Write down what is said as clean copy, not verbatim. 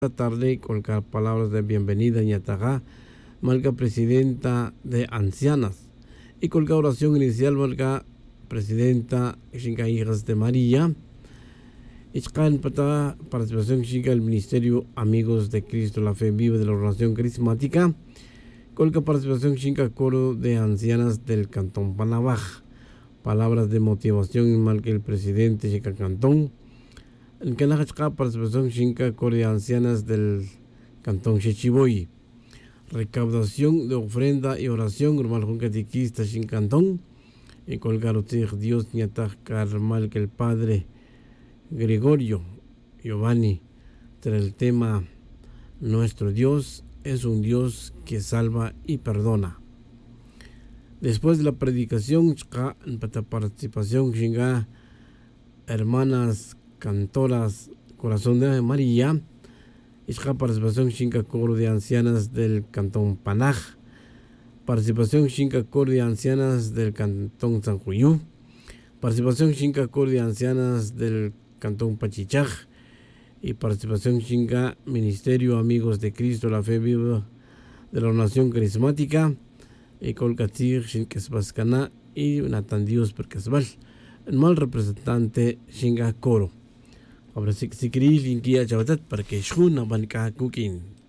tarde con palabras de bienvenida Ñatagá, Malca presidenta de ancianas, y con la oración inicial Malca presidenta Xinca Hijas de María, y para participación Xinca el Ministerio Amigos de Cristo, la Fe Viva de la Oración Carismática, con la participación Xinca Coro de Ancianas del Cantón Panabaj, palabras de motivación en Malca el presidente Xinca Cantón. En que la participación Xinca Coro de Ancianas del Cantón Chechiboy, recaudación de ofrenda y oración normal con catequista sin cantón y colgar Dios ni atacar mal que el padre Gregorio Giovanni tras el tema nuestro Dios es un Dios que salva y perdona. Después de la predicación en participación Xinca hermanas cantoras Corazón de María, Isha participación Xinca Coro de Ancianas del Cantón Panaj, participación Xinca Coro de Ancianas del Cantón San Juyú, participación Xinca Coro de Ancianas del Cantón Pachichaj y participación Xinca Ministerio Amigos de Cristo, la Fe Viva de la Nación Carismática, y Colcatir Xinca Esbascaná y Natan Dios Percasbal, el mal representante Xinca Coro. Ahora si queréis linkia chavatat para que shuna banca cooking.